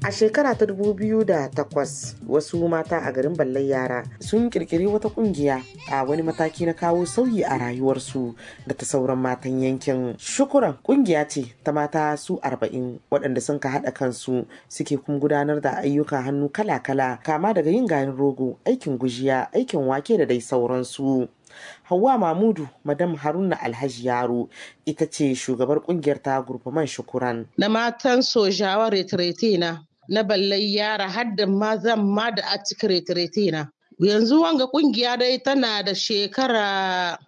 A shekara ta 2008 wasu mata a garin Ballai Yara sun kirkiri wata kungiya a wani mataki na kawo sauyi a rayuwarsu da ta sauran matan yankin. Shukuran kungiya ce ta mata su 40 waɗanda sun ka haɗa kansu suke kuma gudanar da ayyukan hannu kala-kala kama daga yin garin rogo, aikin gujiya, aikin wake da dai sauransu. Hauwa Mamudu, Madam Haruna Alhaji Yaro, ita ce shugabar kungiyar ta Gurfaman Shukuran. Na matan sojawa retirete na Ballai Yara har da mazan ma da a cikin retirete na. Yanzu wanga kungiya dai tana da shekara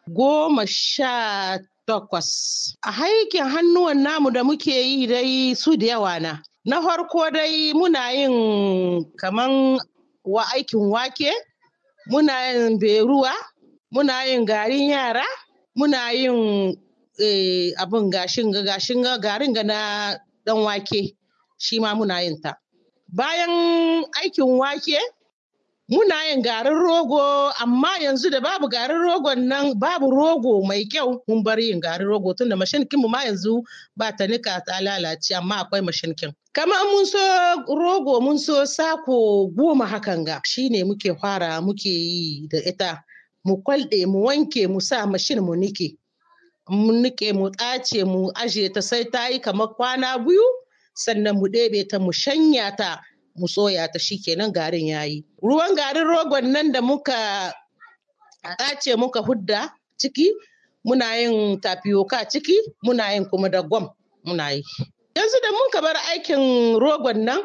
18. A aikin hannuwan namu da muke yi dai su da yawa na. Na farko dai muna yin kaman aikin wake, muna yin beruwa, muna yin garin yara, muna yin abin garin ga na dan wake shi ma muna yin ta. Bayan aikin wake muna yin garin rogo, amma yanzu da babu garin rogon nan, babu rogo mai kyau, mun bar yin garin rogo tunda mashinkin mu ma yanzu ba ta nika ta lalace, amma akwai mashinkin. Kamar mun so rogo mun so sako 10 hakan ga shine muke yi da ita. Mu kwalɗe, mu wanke, mu sa mashin mu nike. Mu nike, mu ɗace, mu aje ta sai ta yi kamar kwana 2, sannan mu ɗebe ta, mu shanya ta, mu soya ta, shikenan garin yayi. Ruwan garin rogon nan da muka ɗace muka hudda ciki, muna yin tapioca ciki, muna yin kuma da gwam muna yi. Yanzu da muka bar aikin rogon nan,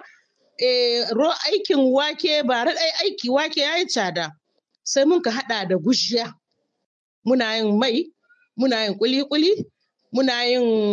aikin wake ba aiki wake yayi tsada. Sai muka haɗa da gujiya, muna yin mai, muna yin kuli-kuli, muna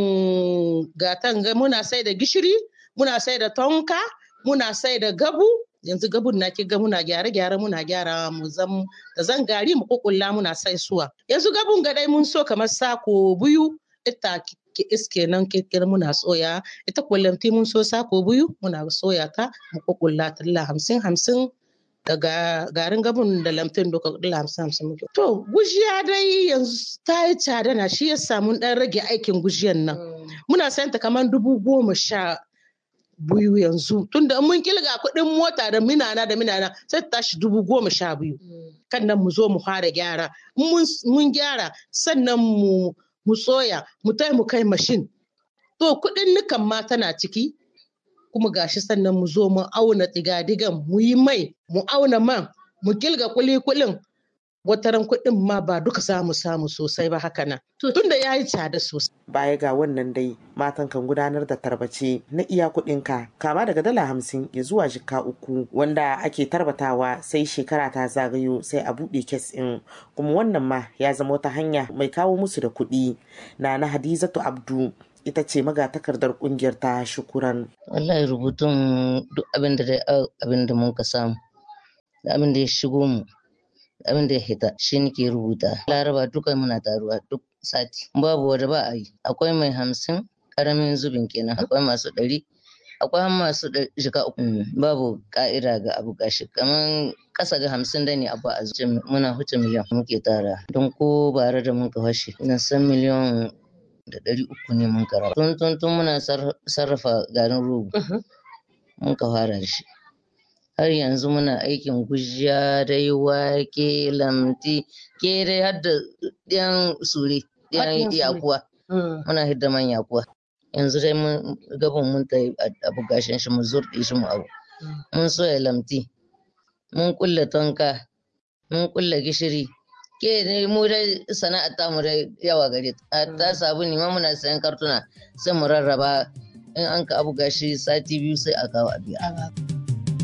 yin gatanga, muna sai da gishiri, muna sai da tonka, muna sai da gabu. Yanzu gabun na kiga muna gyare-gyare, muna gyara mu da zangari mu kukulla muna sai suwa. Yanzu gabun ga dai mun so kamar sako 2, ita ki iske nan kirkir muna soya. Ita kullumti mun so sako 2 muna soya ta mu kukulla ta dala 50-50. Daga garin gabun da lamtin duka dala 50-50 muke. To gujiya dai yanzu ta yi tsada na, shi yasa mun dan rage aikin gujiyan nan. Muna sayanta kamar 12,000 yanzu, tunda mun kilga kuɗin mota da minana sai ta tashi 12,000. Kan nan mu zo mu fara gyara. Mun gyara sannan mu soya, mu kai mashin. To kuɗin nukan ma tana ciki. Kuma gashi sannan mu zo mu auna digadigan, mu yi mai, mu auna man, mu kilga kuli-kulin. Wataran kuɗin ma ba duka samu sosai ba haka nan. Tunda ya yi tsada sosai. Baya ga wannan dai matan kan gudanar da tarbace na iya kuɗinka kama daga dala 50 ya zuwa jika 3 wanda ake tarbatawa sai shekara ta zagayo sai a buɗe kes ɗin. Kuma wannan ma ya zama wata hanya mai kawo musu da kuɗi. Na Hadizatu Abdu ita ce magatakardar kungiyar ta Shukuran. Wallahi rubutun duk abin da mun ka samu, da abin da ya shigo mu, da abin da ya hita shi nake rubuta. Laraba duka muna taruwa duk sati. Babu wanda ba a yi. Akwai mai 50 karamin zubin kenan, akwai masu 100, akwai masu jika 3. Babu ka'ida ga abu gashi. Kaman kasa ga 50 da ne abu a zuciya muna huce miliyan muke tara. Don ko bare da mun ka fashe ina san miliyan da 300 ne mun karaba. Tun muna sarrafa garin rogo mun ka fara da shi. Har yanzu muna aikin gujiya dai wake lamti ke dai har da ɗiyan sure ɗiyan yakuwa muna hidda man yakuwa. Yanzu dai mun gaban mun ta abu gashin shi mu zurɗe shi mu abu. Mun soya lamti, mun kulle tonka, mun kulle gishiri. Ke dai mu dai sana'ar ta mu dai yawa gare ta sabuni ma muna sayan kartuna sai mu rarraba, in an ka abu gashi sati 2 sai a kawo a biya.